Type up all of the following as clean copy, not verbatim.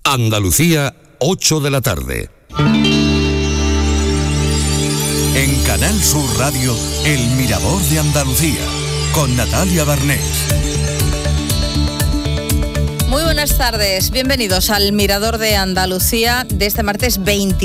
Andalucía, 8 de la tarde. En Canal Sur Radio, El Mirador de Andalucía, con Natalia Barnés. Muy buenas tardes, bienvenidos al Mirador de Andalucía de este martes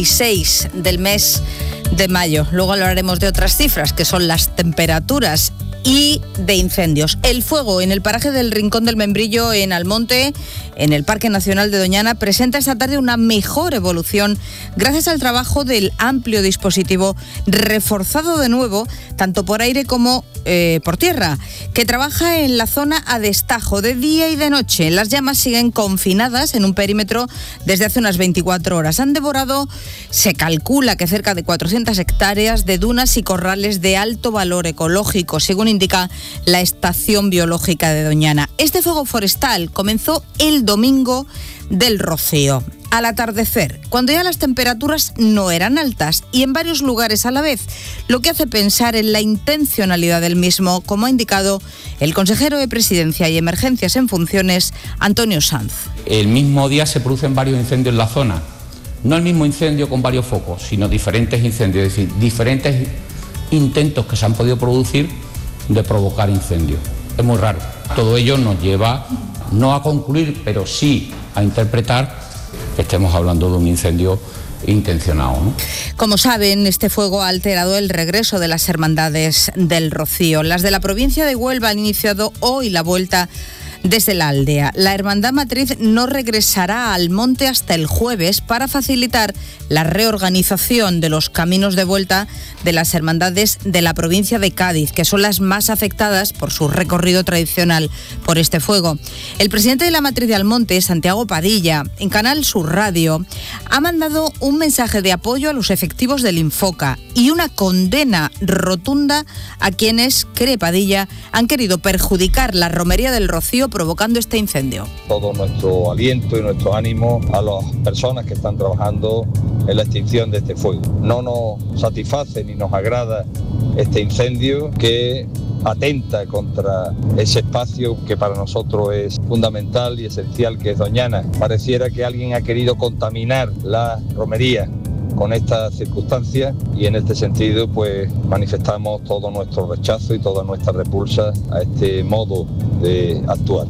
26 del mes de mayo. Luego hablaremos de otras cifras, que son las temperaturas y de incendios. El fuego en el paraje del Rincón del Membrillo, en Almonte, en el Parque Nacional de Doñana, presenta esta tarde una mejor evolución gracias al trabajo del amplio dispositivo, reforzado de nuevo tanto por aire como por tierra, que trabaja en la zona a destajo de día y de noche. Las llamas siguen confinadas en un perímetro desde hace unas 24 horas. Han devorado, se calcula que cerca de 400 hectáreas de dunas y corrales de alto valor ecológico, según indica la Estación Biológica de Doñana. Este fuego forestal comenzó el domingo del Rocío, al atardecer, cuando ya las temperaturas no eran altas y en varios lugares a la vez, lo que hace pensar en la intencionalidad del mismo, como ha indicado el consejero de Presidencia y Emergencias en funciones, Antonio Sanz. El mismo día se producen varios incendios en la zona, no el mismo incendio con varios focos, sino diferentes incendios, es decir, diferentes intentos que se han podido producir de provocar incendios. Es muy raro. Todo ello nos lleva no a concluir, pero sí a interpretar que estemos hablando de un incendio intencionado, ¿no? Como saben, este fuego ha alterado el regreso de las hermandades del Rocío. Las de la provincia de Huelva han iniciado hoy la vuelta desde la aldea. La hermandad matriz no regresará al monte hasta el jueves para facilitar la reorganización de los caminos de vuelta de las hermandades de la provincia de Cádiz, que son las más afectadas por su recorrido tradicional por este fuego. El presidente de la matriz de Almonte, Santiago Padilla, en Canal Sur Radio, ha mandado un mensaje de apoyo a los efectivos del Infoca y una condena rotunda a quienes, cree Padilla, han querido perjudicar la romería del Rocío provocando este incendio. Todo nuestro aliento y nuestro ánimo a las personas que están trabajando en la extinción de este fuego. No nos satisface ni nos agrada este incendio que atenta contra ese espacio que para nosotros es fundamental y esencial, que es Doñana. Pareciera que alguien ha querido contaminar la romería con estas circunstancias y en este sentido pues manifestamos todo nuestro rechazo y toda nuestra repulsa a este modo de actuar.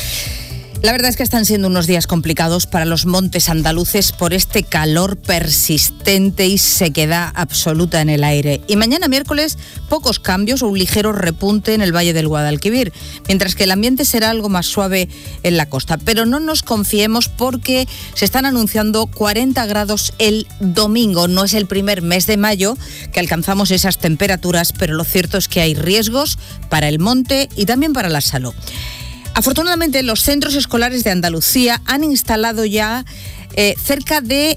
La verdad es que están siendo unos días complicados para los montes andaluces por este calor persistente y sequedad absoluta en el aire. Y mañana miércoles pocos cambios o un ligero repunte en el Valle del Guadalquivir, mientras que el ambiente será algo más suave en la costa. Pero no nos confiemos porque se están anunciando 40 grados el domingo. No es el primer mes de mayo que alcanzamos esas temperaturas, pero lo cierto es que hay riesgos para el monte y también para la salud. Afortunadamente, los centros escolares de Andalucía han instalado ya cerca de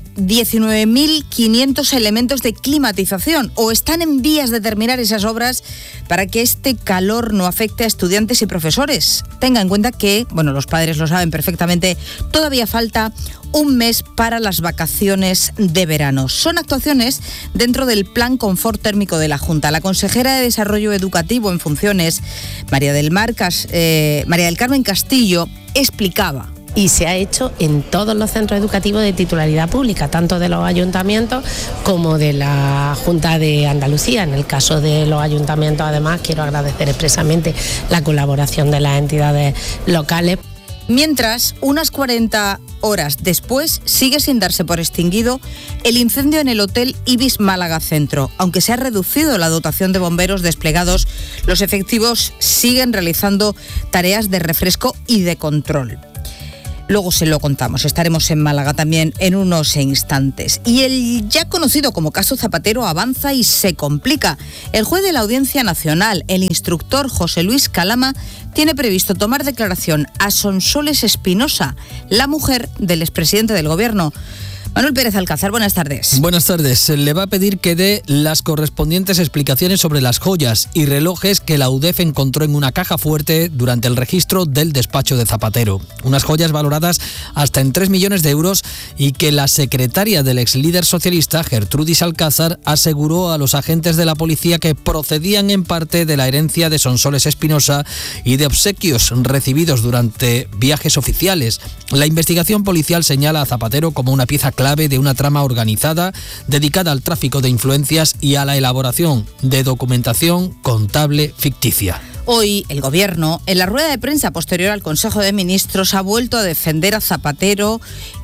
19.500 elementos de climatización o están en vías de terminar esas obras para que este calor no afecte a estudiantes y profesores. Tenga en cuenta que, bueno, los padres lo saben perfectamente, todavía falta un mes para las vacaciones de verano. Son actuaciones dentro del Plan Confort Térmico de la Junta. La consejera de Desarrollo Educativo en funciones, María del Carmen Castillo, explicaba. Y se ha hecho en todos los centros educativos de titularidad pública, tanto de los ayuntamientos como de la Junta de Andalucía. En el caso de los ayuntamientos, además, quiero agradecer expresamente la colaboración de las entidades locales. Mientras, unas 40 horas después, sigue sin darse por extinguido el incendio en el Hotel Ibis Málaga Centro. Aunque se ha reducido la dotación de bomberos desplegados, los efectivos siguen realizando tareas de refresco y de control. Luego se lo contamos, estaremos en Málaga también en unos instantes. Y el ya conocido como caso Zapatero avanza y se complica. El juez de la Audiencia Nacional, el instructor José Luis Calama, tiene previsto tomar declaración a Sonsoles Espinosa, la mujer del expresidente del Gobierno. Manuel Pérez Alcázar, buenas tardes. Buenas tardes. Se le va a pedir que dé las correspondientes explicaciones sobre las joyas y relojes que la UDEF encontró en una caja fuerte durante el registro del despacho de Zapatero. Unas joyas valoradas hasta en 3 millones de euros y que la secretaria del ex líder socialista, Gertrudis Alcázar, aseguró a los agentes de la policía que procedían en parte de la herencia de Sonsoles Espinosa y de obsequios recibidos durante viajes oficiales. La investigación policial señala a Zapatero como una pieza clave de una trama organizada dedicada al tráfico de influencias y a la elaboración de documentación contable ficticia. Hoy el Gobierno, en la rueda de prensa posterior al Consejo de Ministros, ha vuelto a defender a Zapatero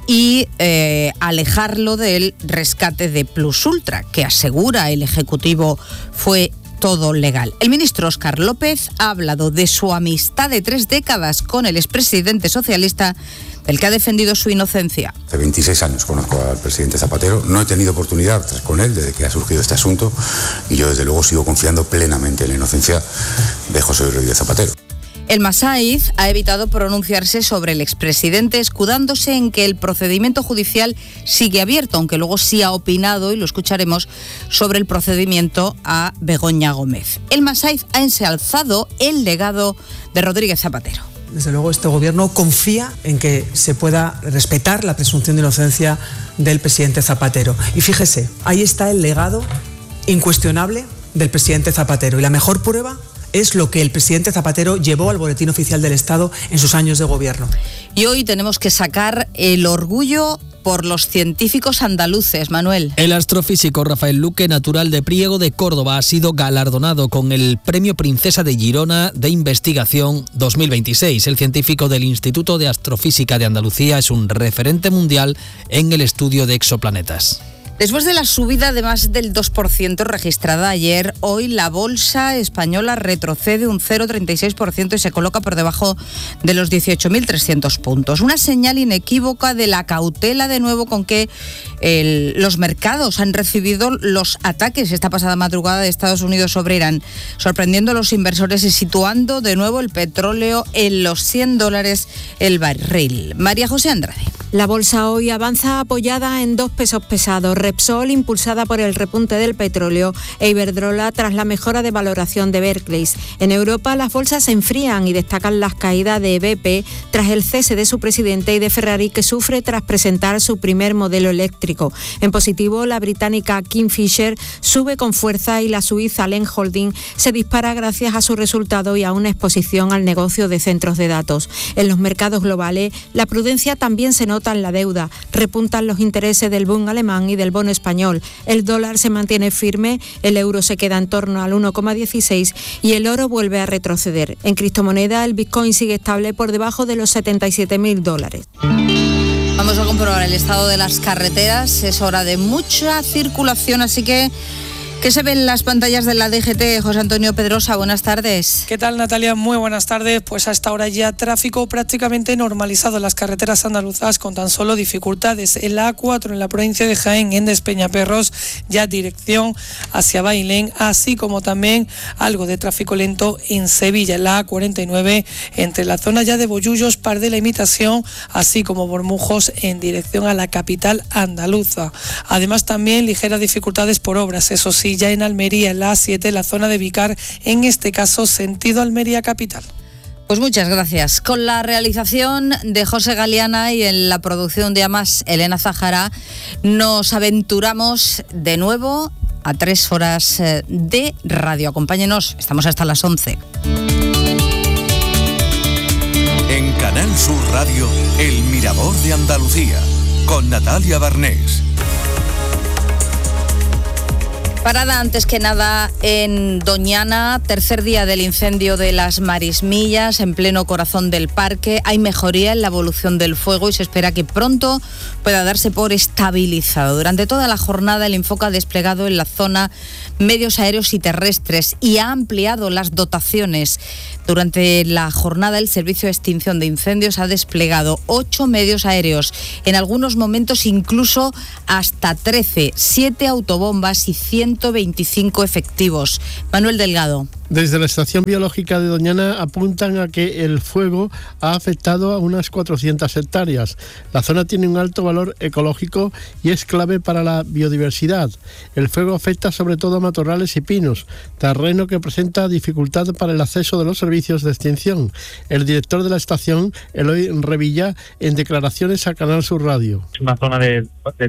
y alejarlo del rescate de Plus Ultra, que asegura el Ejecutivo fue todo legal. El ministro Óscar López ha hablado de su amistad de 3 décadas con el expresidente socialista, del que ha defendido su inocencia. Hace 26 años conozco al presidente Zapatero, no he tenido oportunidad con él desde que ha surgido este asunto y yo desde luego sigo confiando plenamente en la inocencia de José Rodríguez Zapatero. El Masaiz ha evitado pronunciarse sobre el expresidente, escudándose en que el procedimiento judicial sigue abierto, aunque luego sí ha opinado, y lo escucharemos, sobre el procedimiento a Begoña Gómez. El Masaiz ha ensalzado el legado de Rodríguez Zapatero. Desde luego este gobierno confía en que se pueda respetar la presunción de inocencia del presidente Zapatero. Y fíjese, ahí está el legado incuestionable del presidente Zapatero. Y la mejor prueba es lo que el presidente Zapatero llevó al Boletín Oficial del Estado en sus años de gobierno. Y hoy tenemos que sacar el orgullo por los científicos andaluces, Manuel. El astrofísico Rafael Luque, natural de Priego de Córdoba, ha sido galardonado con el Premio Princesa de Girona de Investigación 2026. El científico del Instituto de Astrofísica de Andalucía es un referente mundial en el estudio de exoplanetas. Después de la subida de más del 2% registrada ayer, hoy la bolsa española retrocede un 0,36% y se coloca por debajo de los 18.300 puntos. Una señal inequívoca de la cautela de nuevo con que los mercados han recibido los ataques esta pasada madrugada de Estados Unidos sobre Irán, sorprendiendo a los inversores y situando de nuevo el petróleo en los $100 el barril. María José Andrade. La bolsa hoy avanza apoyada en 2 pesos pesados. Repsol, impulsada por el repunte del petróleo, e Iberdrola tras la mejora de valoración de Barclays. En Europa las bolsas se enfrían y destacan las caídas de BP tras el cese de su presidente y de Ferrari, que sufre tras presentar su primer modelo eléctrico. En positivo, la británica Kingfisher sube con fuerza y la suiza Len Holding se dispara gracias a su resultado y a una exposición al negocio de centros de datos. En los mercados globales, la prudencia también se nota en la deuda. Repuntan los intereses del Bund alemán y del bono español. El dólar se mantiene firme, el euro se queda en torno al 1,16 y el oro vuelve a retroceder. En criptomoneda, el Bitcoin sigue estable por debajo de los $77.000. Vamos a comprobar el estado de las carreteras. Es hora de mucha circulación, así que ¿qué se ve en las pantallas de la DGT? José Antonio Pedrosa, buenas tardes. ¿Qué tal, Natalia? Muy buenas tardes. Pues a esta hora ya tráfico prácticamente normalizado en las carreteras andaluzas, con tan solo dificultades en la A4 en la provincia de Jaén, en Despeñaperros, ya dirección hacia Bailén, así como también algo de tráfico lento en Sevilla, en la A49 entre la zona ya de Bollullos, Par de la Imitación, así como Bormujos en dirección a la capital andaluza. Además también ligeras dificultades por obras, eso sí, ya en Almería, en la A7, la zona de Vicar, en este caso sentido Almería capital. Pues muchas gracias. Con la realización de José Galeana y en la producción de Amas Elena Zahara, nos aventuramos de nuevo a 3 horas de radio. Acompáñenos, estamos hasta las 11. En Canal Sur Radio, El Mirador de Andalucía, con Natalia Barnés. Parada antes que nada en Doñana, tercer día del incendio de las Marismillas, en pleno corazón del parque. Hay mejoría en la evolución del fuego y se espera que pronto pueda darse por estabilizado. Durante toda la jornada el Infoca ha desplegado en la zona medios aéreos y terrestres y ha ampliado las dotaciones. Durante la jornada el Servicio de Extinción de Incendios ha desplegado 8 medios aéreos, en algunos momentos incluso hasta 13, 7 autobombas y 100 125 efectivos. Manuel Delgado. Desde la Estación Biológica de Doñana apuntan a que el fuego ha afectado a unas 400 hectáreas. La zona tiene un alto valor ecológico y es clave para la biodiversidad. El fuego afecta sobre todo a matorrales y pinos, terreno que presenta dificultad para el acceso de los servicios de extinción. El director de la estación, Eloy Revilla, en declaraciones a Canal Sur Radio. Es una zona de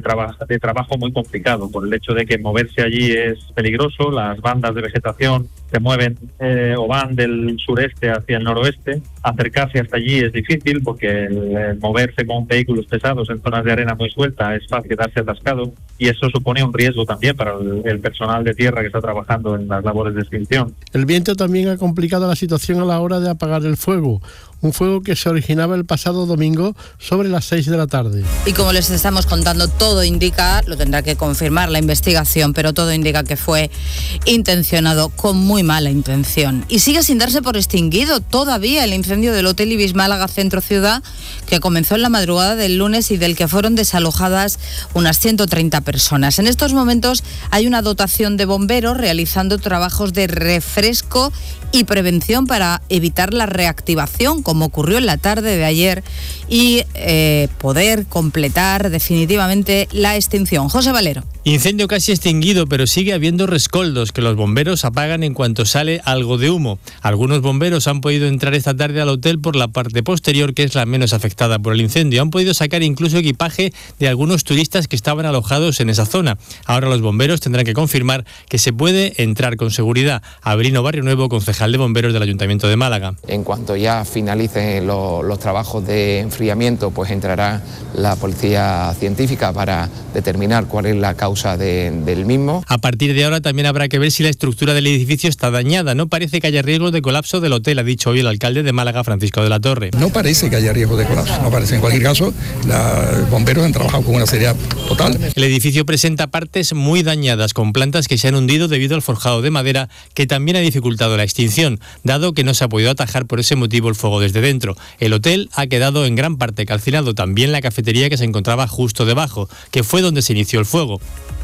trabajo muy complicado por el hecho de que moverse allí es peligroso. Las bandas de vegetación se mueven o van del sureste hacia el noroeste. Acercarse hasta allí es difícil porque el moverse con vehículos pesados en zonas de arena muy suelta es fácil quedarse atascado, y eso supone un riesgo también para el personal de tierra que está trabajando en las labores de extinción. El viento también ha complicado la situación a la hora de apagar el fuego. Un fuego que se originaba el pasado domingo sobre las 6 de la tarde. Y como les estamos contando, todo indica, lo tendrá que confirmar la investigación, pero todo indica que fue intencionado, con muy mala intención. Y sigue sin darse por extinguido todavía el incendio del Hotel Ibis Málaga Centro Ciudad, que comenzó en la madrugada del lunes y del que fueron desalojadas unas 130 personas. En estos momentos hay una dotación de bomberos realizando trabajos de refresco y prevención para evitar la reactivación, como ocurrió en la tarde de ayer, y poder completar definitivamente la extinción. José Valero. Incendio casi extinguido, pero sigue habiendo rescoldos que los bomberos apagan en cuanto sale algo de humo. Algunos bomberos han podido entrar esta tarde al hotel por la parte posterior, que es la menos afectada por el incendio. Han podido sacar incluso equipaje de algunos turistas que estaban alojados en esa zona. Ahora los bomberos tendrán que confirmar que se puede entrar con seguridad. Abrino Barrio Nuevo, concejal de bomberos del Ayuntamiento de Málaga. En cuanto ya finalicen los trabajos de enfriamiento, pues entrará la policía científica para determinar cuál es la causa del mismo. A partir de ahora también habrá que ver si la estructura del edificio está dañada. No parece que haya riesgo de colapso del hotel, ha dicho hoy el alcalde de Málaga, Francisco de la Torre. No parece que haya riesgo de colapso, no parece. En cualquier caso, los bomberos han trabajado con una seriedad total. El edificio presenta partes muy dañadas, con plantas que se han hundido debido al forjado de madera, que también ha dificultado la extinción, dado que no se ha podido atajar por ese motivo el fuego desde dentro. El hotel ha quedado en gran parte calcinado, también la cafetería que se encontraba justo debajo, que fue donde se inició el fuego.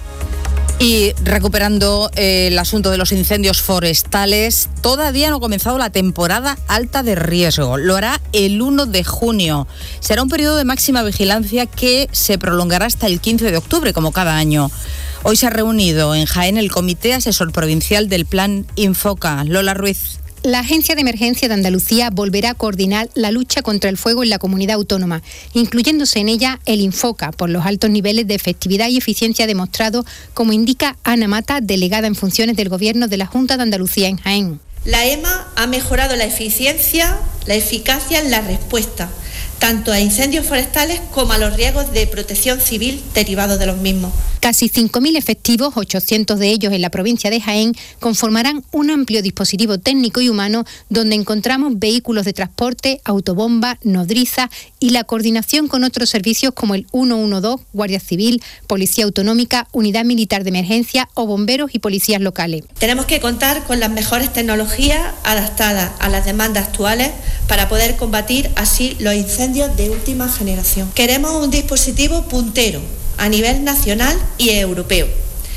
Y recuperando el asunto de los incendios forestales, todavía no ha comenzado la temporada alta de riesgo. Lo hará el 1 de junio. Será un periodo de máxima vigilancia que se prolongará hasta el 15 de octubre, como cada año. Hoy se ha reunido en Jaén el Comité Asesor Provincial del Plan Infoca. Lola Ruiz. La Agencia de Emergencia de Andalucía volverá a coordinar la lucha contra el fuego en la comunidad autónoma, incluyéndose en ella el Infoca, por los altos niveles de efectividad y eficiencia demostrados, como indica Ana Mata, delegada en funciones del Gobierno de la Junta de Andalucía en Jaén. La EMA ha mejorado la eficiencia, la eficacia en la respuesta, tanto a incendios forestales como a los riesgos de protección civil derivados de los mismos. Casi 5.000 efectivos, 800 de ellos en la provincia de Jaén, conformarán un amplio dispositivo técnico y humano donde encontramos vehículos de transporte, autobomba, nodriza y la coordinación con otros servicios como el 112, Guardia Civil, Policía Autonómica, Unidad Militar de Emergencia o bomberos y policías locales. Tenemos que contar con las mejores tecnologías adaptadas a las demandas actuales para poder combatir así los incendios de última generación. Queremos un dispositivo puntero a nivel nacional y europeo,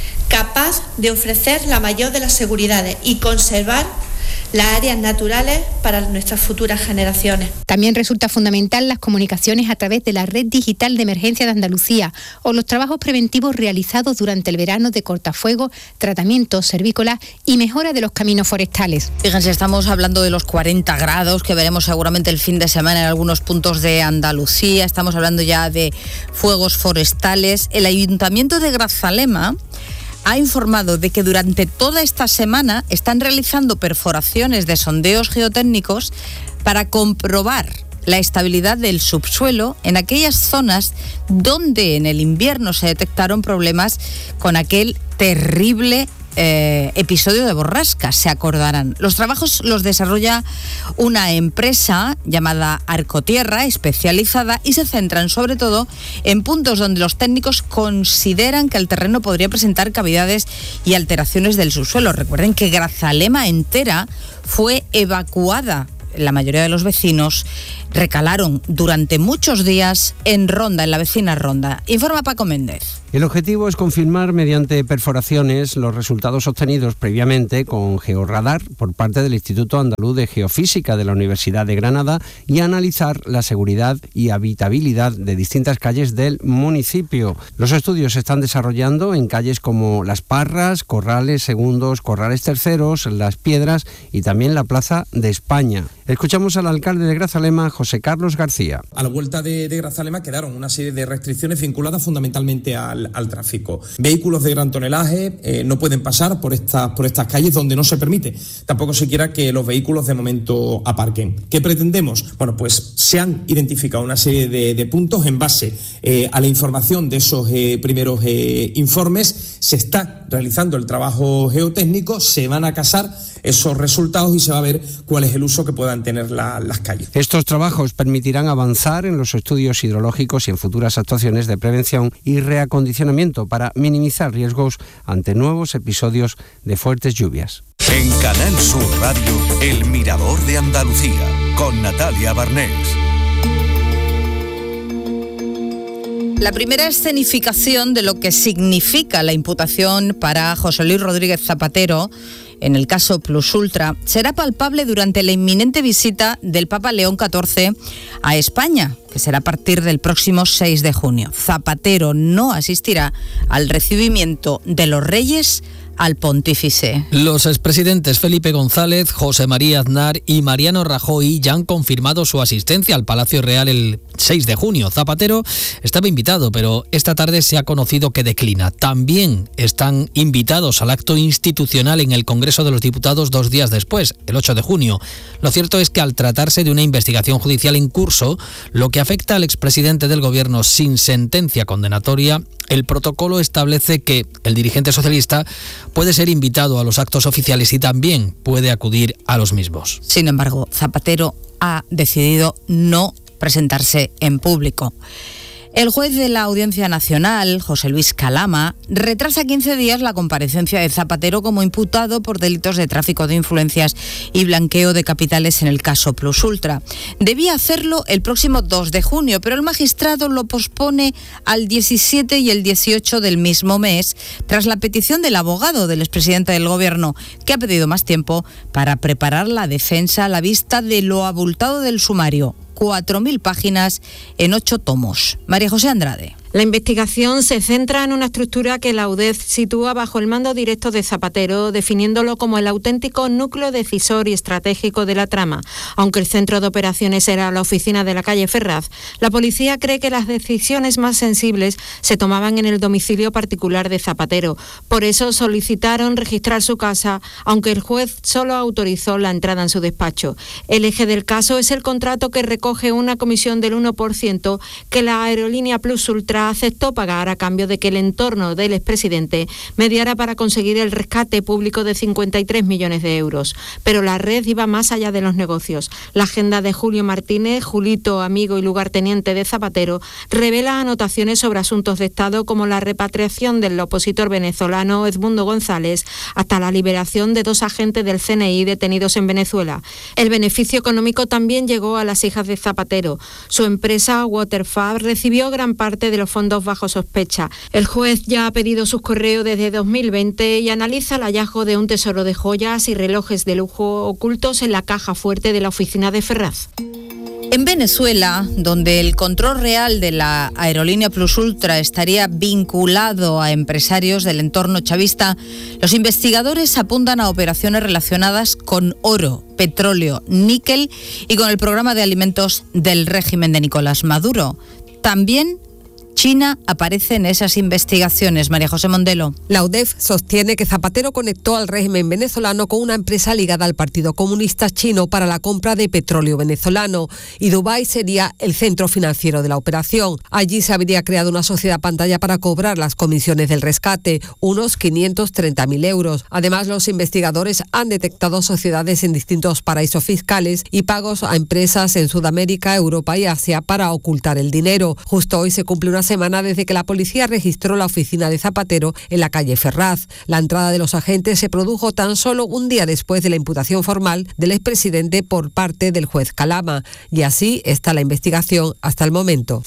capaz de ofrecer la mayor de las seguridades y conservar las áreas naturales para nuestras futuras generaciones. También resulta fundamental las comunicaciones a través de la Red Digital de Emergencia de Andalucía o los trabajos preventivos realizados durante el verano de cortafuegos, tratamientos servícolas y mejora de los caminos forestales. Fíjense, estamos hablando de los 40 grados que veremos seguramente el fin de semana en algunos puntos de Andalucía. Estamos hablando ya de fuegos forestales. El Ayuntamiento de Grazalema ha informado de que durante toda esta semana están realizando perforaciones de sondeos geotécnicos para comprobar la estabilidad del subsuelo en aquellas zonas donde en el invierno se detectaron problemas con aquel terrible episodio de borrasca, se acordarán. Los trabajos los desarrolla una empresa llamada Arcotierra, especializada, y se centran sobre todo en puntos donde los técnicos consideran que el terreno podría presentar cavidades y alteraciones del subsuelo. Recuerden que Grazalema entera fue evacuada, la mayoría de los vecinos, recalaron durante muchos días en Ronda, en la vecina Ronda. Informa Paco Méndez. El objetivo es confirmar mediante perforaciones los resultados obtenidos previamente con georradar por parte del Instituto Andaluz de Geofísica de la Universidad de Granada y analizar la seguridad y habitabilidad de distintas calles del municipio. Los estudios se están desarrollando en calles como Las Parras, Corrales Segundos, Corrales Terceros, Las Piedras y también la Plaza de España. Escuchamos al alcalde de Grazalema, José Carlos García. A la vuelta de Grazalema quedaron una serie de restricciones vinculadas fundamentalmente al tráfico. Vehículos de gran tonelaje no pueden pasar por estas calles donde no se permite. Tampoco se quiera que los vehículos de momento aparquen. ¿Qué pretendemos? Bueno, pues se han identificado una serie de puntos en base a la información de esos primeros informes. Se está realizando el trabajo geotécnico, se van a casar esos resultados y se va a ver cuál es el uso que puedan tener las calles. Estos trabajos permitirán avanzar en los estudios hidrológicos y en futuras actuaciones de prevención y reacondicionamiento para minimizar riesgos ante nuevos episodios de fuertes lluvias. En Canal Sur Radio, El Mirador de Andalucía, con Natalia Barnés. La primera escenificación de lo que significa la imputación para José Luis Rodríguez Zapatero en el caso Plus Ultra será palpable durante la inminente visita del Papa León XIV a España, que será a partir del próximo 6 de junio. Zapatero no asistirá al recibimiento de los reyes al pontífice. Los expresidentes Felipe González, José María Aznar y Mariano Rajoy ya han confirmado su asistencia al Palacio Real el 6 de junio. Zapatero estaba invitado, pero esta tarde se ha conocido que declina. También están invitados al acto institucional en el Congreso de los Diputados 2 días después, el 8 de junio. Lo cierto es que al tratarse de una investigación judicial en curso, lo que afecta al expresidente del Gobierno sin sentencia condenatoria, el protocolo establece que el dirigente socialista puede ser invitado a los actos oficiales y también puede acudir a los mismos. Sin embargo, Zapatero ha decidido no presentarse en público. El juez de la Audiencia Nacional, José Luis Calama, retrasa 15 días la comparecencia de Zapatero como imputado por delitos de tráfico de influencias y blanqueo de capitales en el caso Plus Ultra. Debía hacerlo el próximo 2 de junio, pero el magistrado lo pospone al 17 y el 18 del mismo mes, tras la petición del abogado del expresidente del Gobierno, que ha pedido más tiempo para preparar la defensa a la vista de lo abultado del sumario. 4.000 páginas en 8 tomos. María José Andrade. La investigación se centra en una estructura que la UDEF sitúa bajo el mando directo de Zapatero, definiéndolo como el auténtico núcleo decisor y estratégico de la trama. Aunque el centro de operaciones era la oficina de la calle Ferraz, la policía cree que las decisiones más sensibles se tomaban en el domicilio particular de Zapatero. Por eso solicitaron registrar su casa, aunque el juez solo autorizó la entrada en su despacho. El eje del caso es el contrato que recoge una comisión del 1% que la aerolínea Plus Ultra aceptó pagar a cambio de que el entorno del expresidente mediara para conseguir el rescate público de 53 millones de euros. Pero la red iba más allá de los negocios. La agenda de Julio Martínez, Julito, amigo y lugarteniente de Zapatero, revela anotaciones sobre asuntos de Estado como la repatriación del opositor venezolano Edmundo González hasta la liberación de 2 agentes del CNI detenidos en Venezuela. El beneficio económico también llegó a las hijas de Zapatero. Su empresa Waterfab recibió gran parte de los fondos bajo sospecha. El juez ya ha pedido sus correos desde 2020 y analiza el hallazgo de un tesoro de joyas y relojes de lujo ocultos en la caja fuerte de la oficina de Ferraz. En Venezuela, donde el control real de la aerolínea Plus Ultra estaría vinculado a empresarios del entorno chavista, los investigadores apuntan a operaciones relacionadas con oro, petróleo, níquel y con el programa de alimentos del régimen de Nicolás Maduro. También China aparece en esas investigaciones. María José Mondelo. La UDEF sostiene que Zapatero conectó al régimen venezolano con una empresa ligada al Partido Comunista Chino para la compra de petróleo venezolano y Dubái sería el centro financiero de la operación. Allí se habría creado una sociedad pantalla para cobrar las comisiones del rescate, unos 530.000 euros. Además, los investigadores han detectado sociedades en distintos paraísos fiscales y pagos a empresas en Sudamérica, Europa y Asia para ocultar el dinero. Justo hoy se cumple una semana desde que la policía registró la oficina de Zapatero en la calle Ferraz. La entrada de los agentes se produjo tan solo un día después de la imputación formal del expresidente por parte del juez Calama. Y así está la investigación hasta el momento.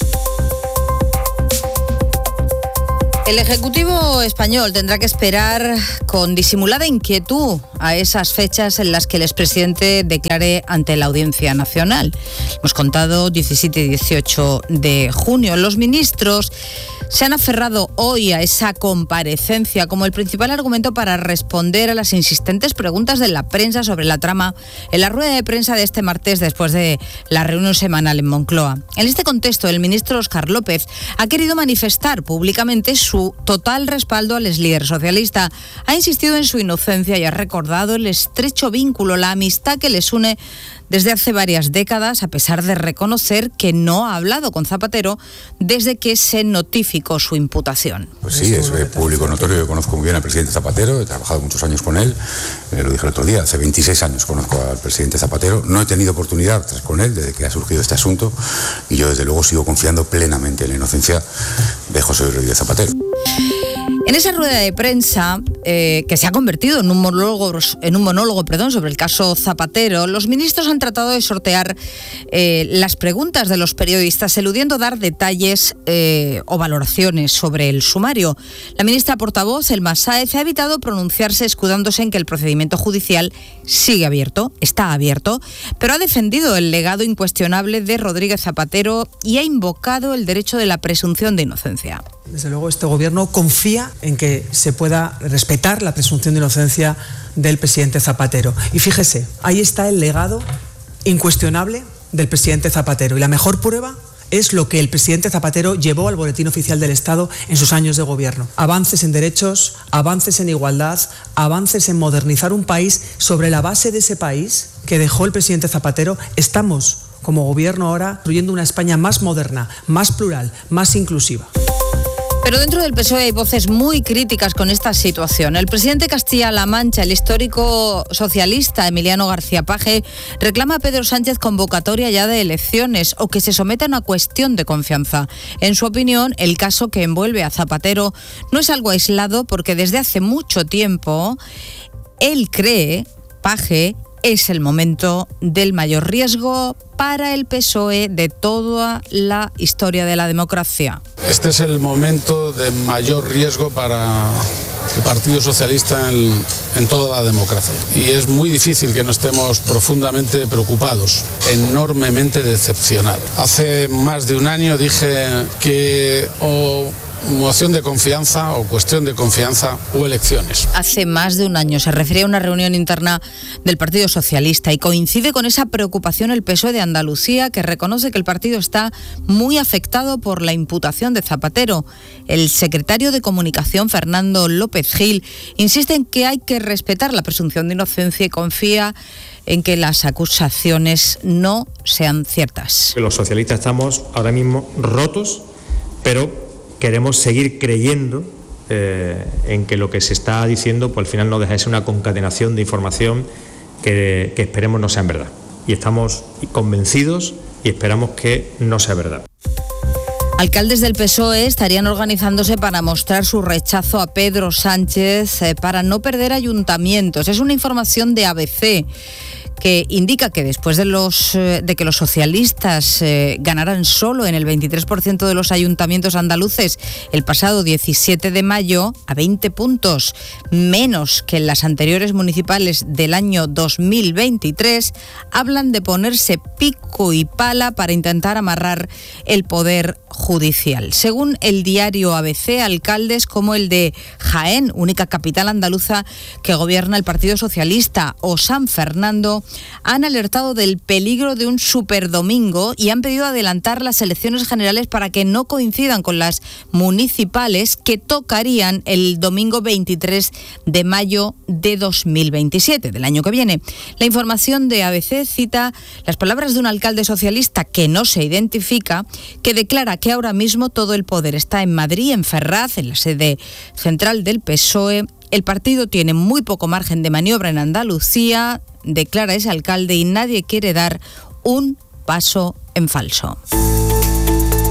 El Ejecutivo español tendrá que esperar con disimulada inquietud a esas fechas en las que el expresidente declare ante la Audiencia Nacional. Hemos contado 17 y 18 de junio. Los ministros se han aferrado hoy a esa comparecencia como el principal argumento para responder a las insistentes preguntas de la prensa sobre la trama en la rueda de prensa de este martes después de la reunión semanal en Moncloa. En este contexto, el ministro Óscar López ha querido manifestar públicamente su total respaldo al exlíder socialista. Ha insistido en su inocencia y ha recordado el estrecho vínculo, la amistad que les une desde hace varias décadas, a pesar de reconocer que no ha hablado con Zapatero desde que se notificó su imputación. Pues sí, es público notorio. Yo conozco muy bien al presidente Zapatero, he trabajado muchos años con él, lo dije el otro día, hace 26 años conozco al presidente Zapatero. No he tenido oportunidad de estar con él desde que ha surgido este asunto y yo desde luego sigo confiando plenamente en la inocencia de José Luis Rodríguez Zapatero. En esa rueda de prensa, que se ha convertido en un monólogo sobre el caso Zapatero, los ministros han tratado de sortear las preguntas de los periodistas, eludiendo dar detalles o valoraciones sobre el sumario. La ministra portavoz, Elma Sáez, ha evitado pronunciarse escudándose en que el procedimiento judicial sigue abierto, está abierto, pero ha defendido el legado incuestionable de Rodríguez Zapatero y ha invocado el derecho de la presunción de inocencia. Desde luego, este gobierno confía en que se pueda respetar la presunción de inocencia del presidente Zapatero. Y fíjese, ahí está el legado incuestionable del presidente Zapatero. Y la mejor prueba es lo que el presidente Zapatero llevó al Boletín Oficial del Estado en sus años de gobierno. Avances en derechos, avances en igualdad, avances en modernizar un país. Sobre la base de ese país que dejó el presidente Zapatero, estamos, como gobierno ahora, construyendo una España más moderna, más plural, más inclusiva. Pero dentro del PSOE hay voces muy críticas con esta situación. El presidente de Castilla-La Mancha, el histórico socialista Emiliano García Paje, reclama a Pedro Sánchez convocatoria ya de elecciones o que se someta a una cuestión de confianza. En su opinión, el caso que envuelve a Zapatero no es algo aislado porque desde hace mucho tiempo él cree, Paje, es el momento del mayor riesgo para el PSOE de toda la historia de la democracia. Este es el momento de mayor riesgo para el Partido Socialista en toda la democracia. Y es muy difícil que no estemos profundamente preocupados, enormemente decepcionados. Hace más de un año dije que moción de confianza o cuestión de confianza o elecciones. Hace más de un año se refería a una reunión interna del Partido Socialista y coincide con esa preocupación el PSOE de Andalucía, que reconoce que el partido está muy afectado por la imputación de Zapatero. El secretario de Comunicación, Fernando López Gil, insiste en que hay que respetar la presunción de inocencia y confía en que las acusaciones no sean ciertas. Los socialistas estamos ahora mismo rotos, pero queremos seguir creyendo en que lo que se está diciendo pues al final no deja de ser una concatenación de información que esperemos no sea en verdad. Y estamos convencidos y esperamos que no sea verdad. Alcaldes del PSOE estarían organizándose para mostrar su rechazo a Pedro Sánchez para no perder ayuntamientos. Es una información de ABC que indica que después de que los socialistas ganaran solo en el 23% de los ayuntamientos andaluces el pasado 17 de mayo, a 20 puntos menos que en las anteriores municipales del año 2023, hablan de ponerse pico y pala para intentar amarrar el poder judicial. Según el diario ABC, alcaldes como el de Jaén, única capital andaluza que gobierna el Partido Socialista, o San Fernando, han alertado del peligro de un superdomingo y han pedido adelantar las elecciones generales para que no coincidan con las municipales que tocarían el domingo 23 de mayo de 2027, del año que viene. La información de ABC cita las palabras de un alcalde socialista que no se identifica, que declara que ahora mismo todo el poder está en Madrid, en Ferraz, en la sede central del PSOE. El partido tiene muy poco margen de maniobra en Andalucía, declara ese alcalde, y nadie quiere dar un paso en falso.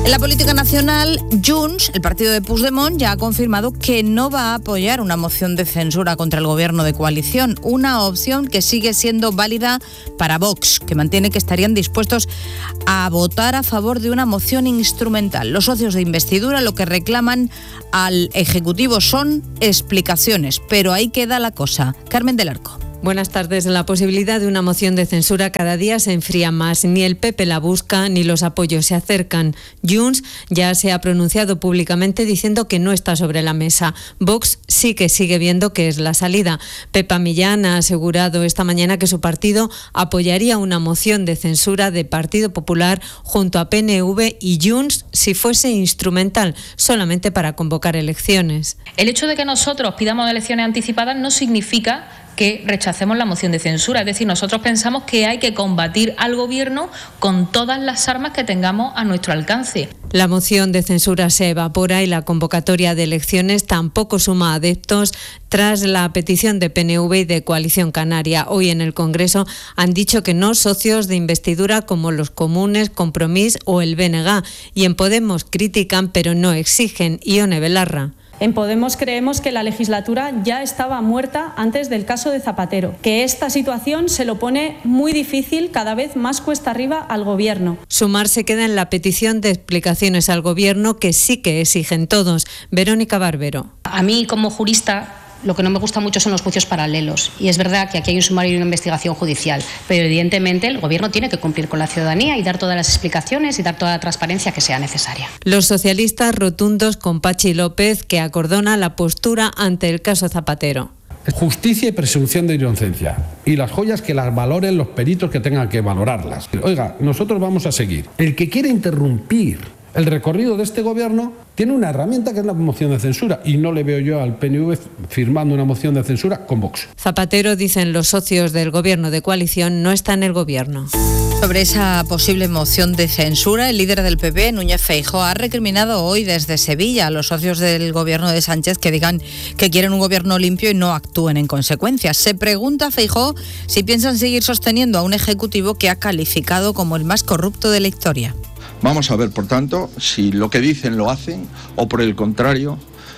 En la política nacional, Junts, el partido de Puigdemont, ya ha confirmado que no va a apoyar una moción de censura contra el gobierno de coalición, una opción que sigue siendo válida para Vox, que mantiene que estarían dispuestos a votar a favor de una moción instrumental. Los socios de investidura lo que reclaman al Ejecutivo son explicaciones, pero ahí queda la cosa. Carmen del Arco. Buenas tardes. La posibilidad de una moción de censura cada día se enfría más. Ni el PP la busca ni los apoyos se acercan. Junts ya se ha pronunciado públicamente diciendo que no está sobre la mesa. Vox sí que sigue viendo que es la salida. Pepa Millán ha asegurado esta mañana que su partido apoyaría una moción de censura de Partido Popular junto a PNV y Junts si fuese instrumental, solamente para convocar elecciones. El hecho de que nosotros pidamos elecciones anticipadas no significa que rechacemos la moción de censura. Es decir, nosotros pensamos que hay que combatir al gobierno con todas las armas que tengamos a nuestro alcance. La moción de censura se evapora y la convocatoria de elecciones tampoco suma adeptos tras la petición de PNV y de Coalición Canaria. Hoy en el Congreso han dicho que no socios de investidura como los Comunes, Compromís o el BNG. Y en Podemos critican pero no exigen. Ione Belarra. En Podemos creemos que la legislatura ya estaba muerta antes del caso de Zapatero, que esta situación se lo pone muy difícil, cada vez más cuesta arriba al Gobierno. Sumar se queda en la petición de explicaciones al Gobierno que sí que exigen todos. Verónica Barbero. A mí, como jurista, lo que no me gusta mucho son los juicios paralelos. Y es verdad que aquí hay un sumario y una investigación judicial, pero evidentemente el Gobierno tiene que cumplir con la ciudadanía y dar todas las explicaciones y dar toda la transparencia que sea necesaria. Los socialistas rotundos con Pachi López, que acordona la postura ante el caso Zapatero. Justicia y presunción de inocencia. Y las joyas que las valoren los peritos que tengan que valorarlas. Oiga, nosotros vamos a seguir. El que quiere interrumpir el recorrido de este gobierno tiene una herramienta que es la moción de censura y no le veo yo al PNV firmando una moción de censura con Vox. Zapatero, dicen los socios del gobierno de coalición, no está en el gobierno. Sobre esa posible moción de censura, el líder del PP, Núñez Feijóo, ha recriminado hoy desde Sevilla a los socios del gobierno de Sánchez que digan que quieren un gobierno limpio y no actúen en consecuencia. Se pregunta Feijóo si piensan seguir sosteniendo a un ejecutivo que ha calificado como el más corrupto de la historia. Vamos a ver, por tanto, si lo que dicen lo hacen o, por el contrario,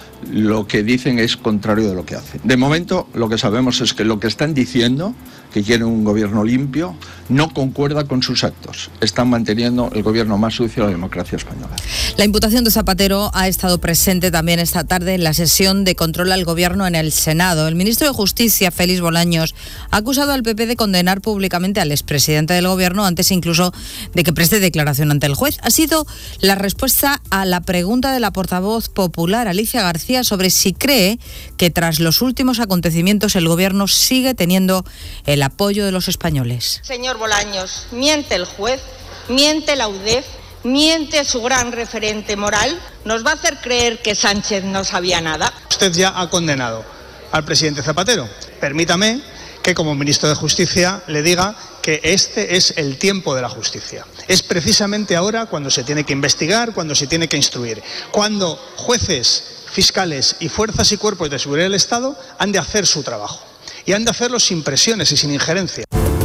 lo que dicen es contrario de lo que hacen. De momento, lo que sabemos es que lo que están diciendo, que quieren un gobierno limpio, no concuerda con sus actos. Están manteniendo el gobierno más sucio de la democracia española. La imputación de Zapatero ha estado presente también esta tarde en la sesión de control al gobierno en el Senado. El ministro de Justicia, Félix Bolaños, ha acusado al PP de condenar públicamente al expresidente del gobierno antes incluso de que preste declaración ante el juez. Ha sido la respuesta a la pregunta de la portavoz popular, Alicia García, sobre si cree que tras los últimos acontecimientos el gobierno sigue teniendo el apoyo de los españoles. Señor Bolaños, miente el juez, miente la UDEF, miente su gran referente moral. ¿Nos va a hacer creer que Sánchez no sabía nada? Usted ya ha condenado al presidente Zapatero. Permítame que como ministro de Justicia le diga que este es el tiempo de la justicia. Es precisamente ahora cuando se tiene que investigar, cuando se tiene que instruir, cuando jueces, fiscales y fuerzas y cuerpos de seguridad del Estado han de hacer su trabajo. Y han de hacerlo sin presiones y sin injerencia.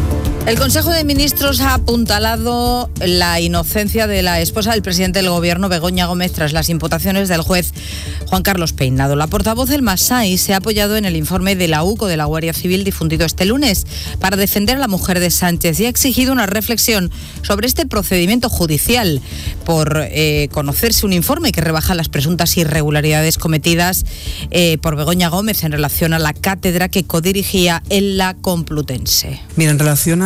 El Consejo de Ministros ha apuntalado la inocencia de la esposa del presidente del Gobierno, Begoña Gómez, tras las imputaciones del juez Juan Carlos Peinado. La portavoz del Masai se ha apoyado en el informe de la UCO de la Guardia Civil difundido este lunes para defender a la mujer de Sánchez y ha exigido una reflexión sobre este procedimiento judicial por conocerse un informe que rebaja las presuntas irregularidades cometidas por Begoña Gómez en relación a la cátedra que codirigía en la Complutense. Mira, en relación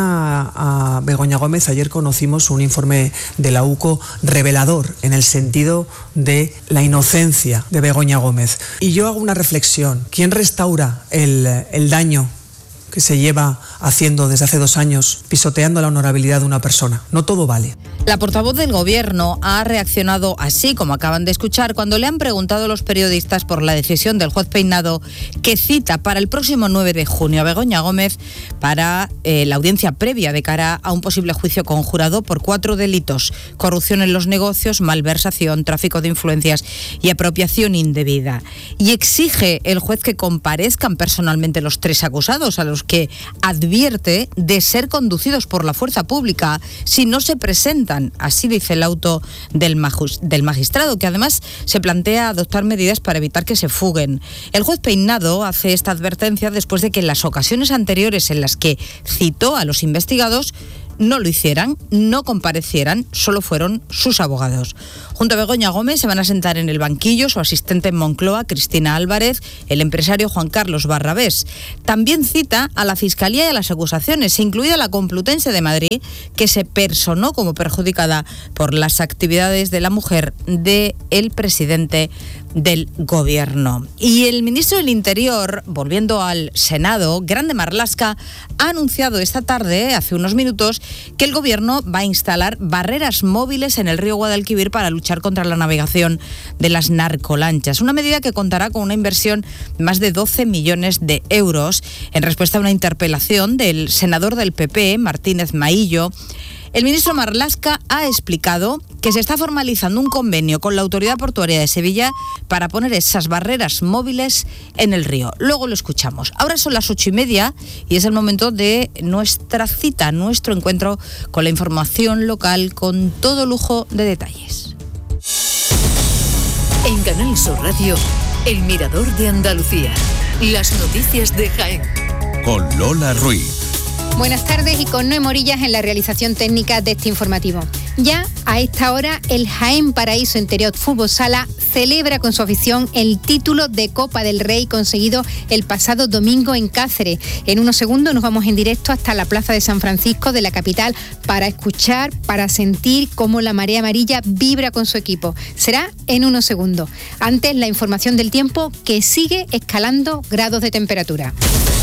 a Begoña Gómez, ayer conocimos un informe de la UCO revelador en el sentido de la inocencia de Begoña Gómez. Y yo hago una reflexión. ¿Quién restaura el daño que se lleva haciendo desde hace 2 años, pisoteando la honorabilidad de una persona? No todo vale. La portavoz del Gobierno ha reaccionado así, como acaban de escuchar, cuando le han preguntado a los periodistas por la decisión del juez Peinado que cita para el próximo 9 de junio a Begoña Gómez para la audiencia previa de cara a un posible juicio conjurado por 4 delitos: corrupción en los negocios, malversación, tráfico de influencias y apropiación indebida. Y exige el juez que comparezcan personalmente los 3 acusados, a los que advierte de ser conducidos por la fuerza pública si no se presentan. Así dice el auto del magistrado, que además se plantea adoptar medidas para evitar que se fuguen. El juez Peinado hace esta advertencia después de que en las ocasiones anteriores en las que citó a los investigados no lo hicieran, no comparecieran, solo fueron sus abogados. Junto a Begoña Gómez se van a sentar en el banquillo su asistente en Moncloa, Cristina Álvarez, el empresario Juan Carlos Barrabés. También cita a la Fiscalía y a las acusaciones, incluida la Complutense de Madrid, que se personó como perjudicada por las actividades de la mujer del presidente del Gobierno. Y el ministro del Interior, volviendo al Senado, Grande Marlaska, ha anunciado esta tarde, hace unos minutos, que el Gobierno va a instalar barreras móviles en el río Guadalquivir para luchar contra la navegación de las narcolanchas. Una medida que contará con una inversión de más de 12 millones de euros. En respuesta a una interpelación del senador del PP, Martínez Maillo, el ministro Marlaska ha explicado que se está formalizando un convenio con la Autoridad Portuaria de Sevilla para poner esas barreras móviles en el río. Luego lo escuchamos. Ahora son las 8:30 y es el momento de nuestra cita, nuestro encuentro con la información local con todo lujo de detalles. En Canal Sur Radio, El Mirador de Andalucía. Las noticias de Jaén. Con Lola Ruiz. Buenas tardes y con Noé Morillas en la realización técnica de este informativo. Ya a esta hora el Jaén Paraíso Interior Fútbol Sala celebra con su afición el título de Copa del Rey conseguido el pasado domingo en Cáceres. En unos segundos nos vamos en directo hasta la Plaza de San Francisco de la capital para escuchar, para sentir cómo la marea amarilla vibra con su equipo. Será en unos segundos. Antes, la información del tiempo, que sigue escalando grados de temperatura.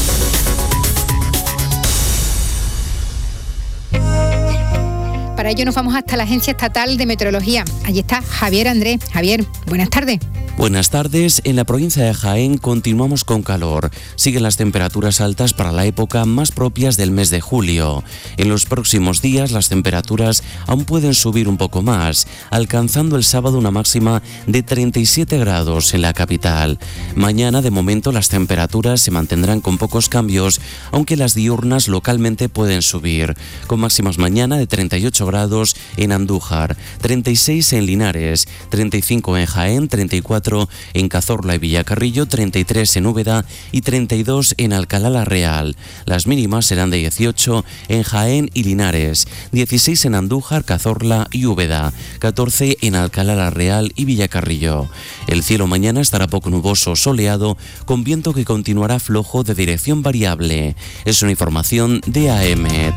Para ello nos vamos hasta la Agencia Estatal de Meteorología. Allí está Javier Andrés. Javier, buenas tardes. Buenas tardes. En la provincia de Jaén continuamos con calor. Siguen las temperaturas altas para la época más propias del mes de julio. En los próximos días las temperaturas aún pueden subir un poco más, alcanzando el sábado una máxima de 37 grados en la capital. Mañana, de momento, las temperaturas se mantendrán con pocos cambios, aunque las diurnas localmente pueden subir, con máximas mañana de 38 grados en Andújar, 36 en Linares, 35 en Jaén, 34 en Cazorla y Villacarrillo, 33 en Úbeda y 32 en Alcalá la Real. Las mínimas serán de 18 en Jaén y Linares, 16 en Andújar, Cazorla y Úbeda, 14 en Alcalá la Real y Villacarrillo. El cielo mañana estará poco nuboso, soleado, con viento que continuará flojo de dirección variable. Es una información de AEMET.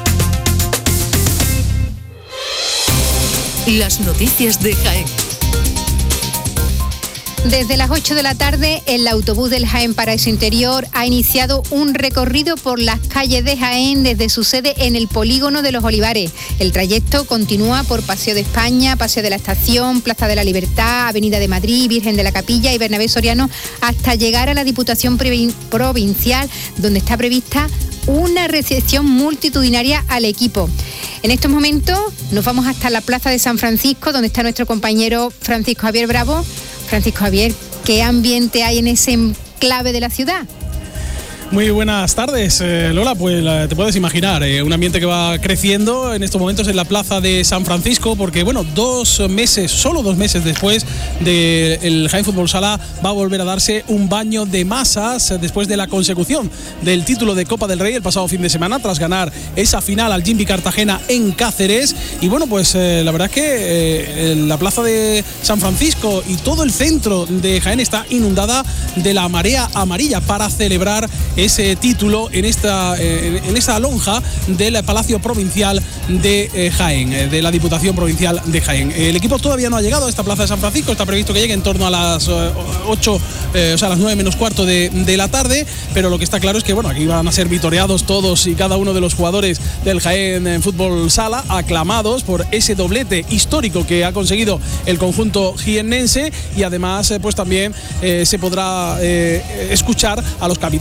Las noticias de Jaén. Desde las 8 de la tarde, el autobús del Jaén Paraíso Interior ha iniciado un recorrido por las calles de Jaén desde su sede en el Polígono de los Olivares. El trayecto continúa por Paseo de España, Paseo de la Estación, Plaza de la Libertad, Avenida de Madrid, Virgen de la Capilla y Bernabé Soriano, hasta llegar a la Diputación Provincial, donde está prevista una recepción multitudinaria al equipo. En estos momentos nos vamos hasta la Plaza de San Francisco, donde está nuestro compañero Francisco Javier Bravo. Francisco Javier, ¿qué ambiente hay en ese enclave de la ciudad? Muy buenas tardes, Lola. Pues te puedes imaginar, un ambiente que va creciendo en estos momentos en la Plaza de San Francisco, porque bueno, solo dos meses después del Jaén Fútbol Sala va a volver a darse un baño de masas después de la consecución del título de Copa del Rey el pasado fin de semana, tras ganar esa final al Jimby Cartagena en Cáceres. Y bueno, pues la verdad es que la Plaza de San Francisco y todo el centro de Jaén está inundada de la marea amarilla para celebrar ese título en esta lonja del Palacio Provincial de Jaén, de la Diputación Provincial de Jaén. El equipo todavía no ha llegado a esta Plaza de San Francisco, está previsto que llegue en torno a las 8, o sea, a las 9 menos cuarto de la tarde, pero lo que está claro es que bueno, aquí van a ser vitoreados todos y cada uno de los jugadores del Jaén Fútbol Sala, aclamados por ese doblete histórico que ha conseguido el conjunto jiennense, y además pues también se podrá escuchar a los capitanes,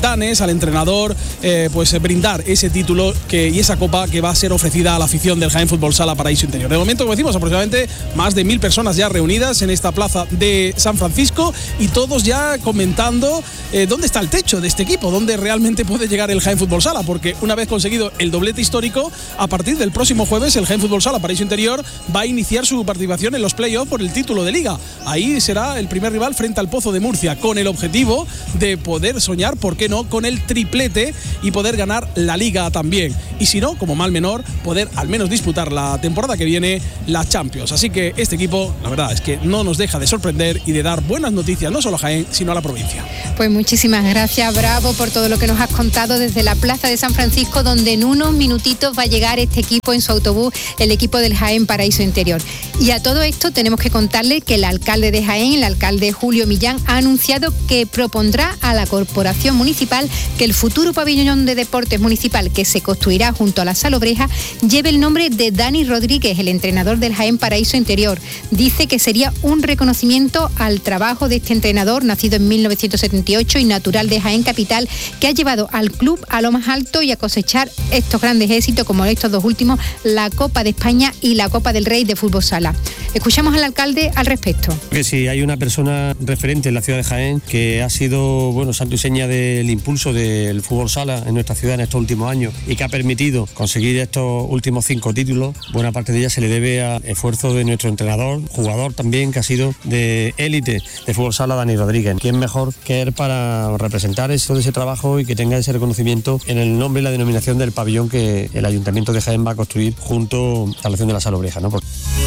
al entrenador pues brindar ese título y esa copa que va a ser ofrecida a la afición del Jaén Fútbol Sala Paraíso Interior. De momento, como decimos, aproximadamente más de 1000 personas ya reunidas en esta plaza de San Francisco y todos ya comentando dónde está el techo de este equipo, dónde realmente puede llegar el Jaén Fútbol Sala, porque una vez conseguido el doblete histórico, a partir del próximo jueves el Jaén Fútbol Sala Paraíso Interior va a iniciar su participación en los playoffs por el título de Liga. Ahí será el primer rival frente al Pozo de Murcia, con el objetivo de poder soñar, ¿por qué no?, con el triplete y poder ganar la Liga también. Y si no, como mal menor, poder al menos disputar la temporada que viene la Champions. Así que este equipo, la verdad es que no nos deja de sorprender y de dar buenas noticias, no solo a Jaén, sino a la provincia. Pues muchísimas gracias, Bravo, por todo lo que nos has contado desde la plaza de San Francisco, donde en unos minutitos va a llegar este equipo en su autobús, el equipo del Jaén Paraíso Interior. Y a todo esto tenemos que contarle que el alcalde de Jaén, el alcalde Julio Millán, ha anunciado que propondrá a la corporación municipal que el futuro pabellón de deportes municipal que se construirá junto a la Salobreja lleve el nombre de Dani Rodríguez, el entrenador del Jaén Paraíso Interior. Dice que sería un reconocimiento al trabajo de este entrenador, nacido en 1978 y natural de Jaén capital, que ha llevado al club a lo más alto y a cosechar estos grandes éxitos como estos dos últimos, la Copa de España y la Copa del Rey de Fútbol Sala. Escuchamos al alcalde al respecto. Que si hay una persona referente en la ciudad de Jaén que ha sido, santo y seña del impulso del fútbol sala en nuestra ciudad en estos últimos años y que ha permitido conseguir estos últimos 5 títulos, buena parte de ella se le debe a esfuerzo de nuestro entrenador, jugador también, que ha sido de élite de fútbol sala, Dani Rodríguez. ¿Quién mejor que él para representar todo ese trabajo y que tenga ese reconocimiento en el nombre y la denominación del pabellón que el Ayuntamiento de Jaén va a construir junto a la instalación de la Salobreja, ¿no?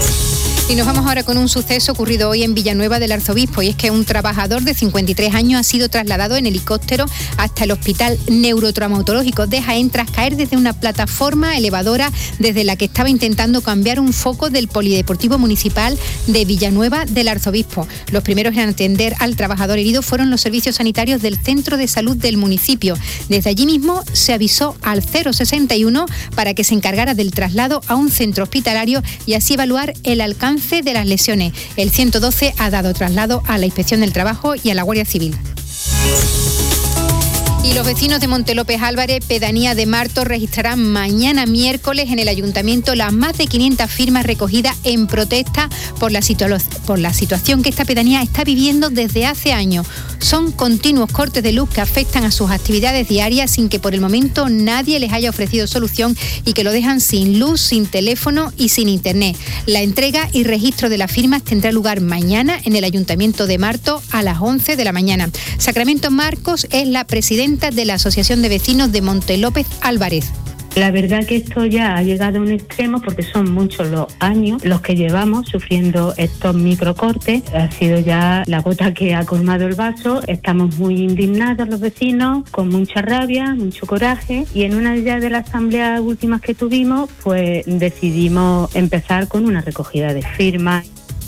Y nos vamos ahora con un suceso ocurrido hoy en Villanueva del Arzobispo, y es que un trabajador de 53 años ha sido trasladado en helicóptero hasta el Hospital Neurotraumatológico de Jaén tras caer desde una plataforma elevadora desde la que estaba intentando cambiar un foco del Polideportivo Municipal de Villanueva del Arzobispo. Los primeros en atender al trabajador herido fueron los servicios sanitarios del Centro de Salud del municipio. Desde allí mismo se avisó al 061 para que se encargara del traslado a un centro hospitalario y así evaluar el alcance de las lesiones. El 112 ha dado traslado a la Inspección del Trabajo y a la Guardia Civil. Y los vecinos de Montelópez Álvarez, pedanía de Martos, registrarán mañana miércoles en el ayuntamiento las más de 500 firmas recogidas en protesta por la situación que esta pedanía está viviendo desde hace años. Son continuos cortes de luz que afectan a sus actividades diarias sin que por el momento nadie les haya ofrecido solución y que lo dejan sin luz, sin teléfono y sin internet. La entrega y registro de las firmas tendrá lugar mañana en el ayuntamiento de Martos a las 11 de la mañana. Sacramento Marcos es la presidenta de la Asociación de Vecinos de Montelópez Álvarez. La verdad que esto ya ha llegado a un extremo porque son muchos los años los que llevamos sufriendo estos microcortes. Ha sido ya la gota que ha colmado el vaso. Estamos muy indignados los vecinos, con mucha rabia, mucho coraje, y en una ya de las asambleas últimas que tuvimos, pues decidimos empezar con una recogida de firmas.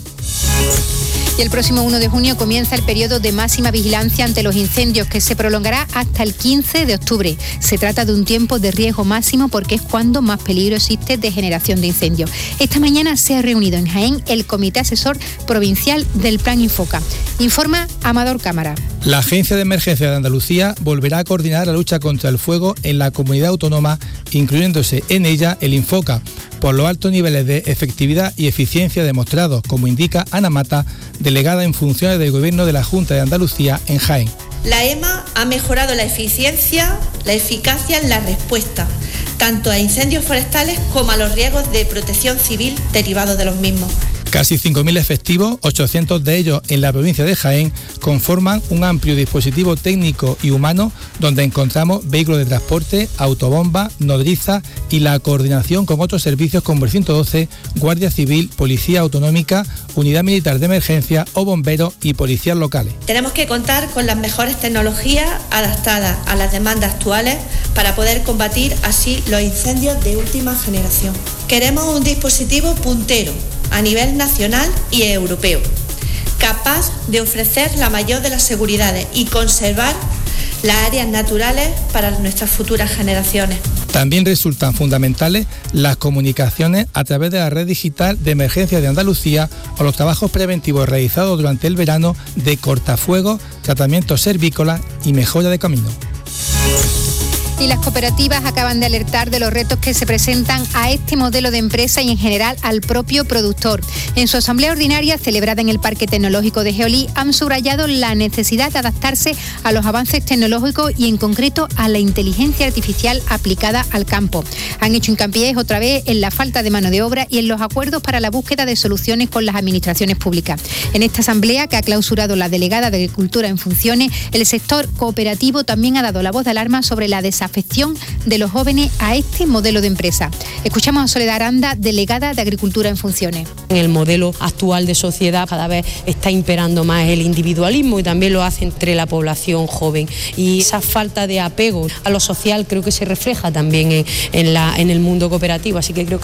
Y el próximo 1 de junio comienza el periodo de máxima vigilancia ante los incendios, que se prolongará hasta el 15 de octubre. Se trata de un tiempo de riesgo máximo porque es cuando más peligro existe de generación de incendios. Esta mañana se ha reunido en Jaén el Comité Asesor Provincial del Plan Infoca. Informa Amador Cámara. La Agencia de Emergencia de Andalucía volverá a coordinar la lucha contra el fuego en la comunidad autónoma, incluyéndose en ella el Infoca, por los altos niveles de efectividad y eficiencia demostrados, como indica Ana Mata, delegada en funciones del Gobierno de la Junta de Andalucía en Jaén. La EMA ha mejorado la eficiencia, la eficacia en la respuesta, tanto a incendios forestales como a los riesgos de protección civil derivados de los mismos. Casi 5.000 efectivos, 800 de ellos en la provincia de Jaén, conforman un amplio dispositivo técnico y humano donde encontramos vehículos de transporte, autobombas, nodrizas y la coordinación con otros servicios como el 112, Guardia Civil, Policía Autonómica, Unidad Militar de Emergencia o bomberos y policías locales. Tenemos que contar con las mejores tecnologías adaptadas a las demandas actuales para poder combatir así los incendios de última generación. Queremos un dispositivo puntero a nivel nacional y europeo, capaz de ofrecer la mayor de las seguridades y conservar las áreas naturales para nuestras futuras generaciones. También resultan fundamentales las comunicaciones a través de la red digital de emergencia de Andalucía o los trabajos preventivos realizados durante el verano de cortafuegos, tratamientos cervícolas y mejora de caminos. Y las cooperativas acaban de alertar de los retos que se presentan a este modelo de empresa y en general al propio productor. En su asamblea ordinaria, celebrada en el Parque Tecnológico de Geolí, han subrayado la necesidad de adaptarse a los avances tecnológicos y en concreto a la inteligencia artificial aplicada al campo. Han hecho hincapié otra vez en la falta de mano de obra y en los acuerdos para la búsqueda de soluciones con las administraciones públicas. En esta asamblea, que ha clausurado la delegada de Agricultura en funciones, el sector cooperativo también ha dado la voz de alarma sobre la desafección de los jóvenes a este modelo de empresa. Escuchamos a Soledad Aranda, delegada de Agricultura en funciones. En el modelo actual de sociedad cada vez está imperando más el individualismo y también lo hace entre la población joven. Y esa falta de apego a lo social creo que se refleja también en el mundo cooperativo. Así que creo que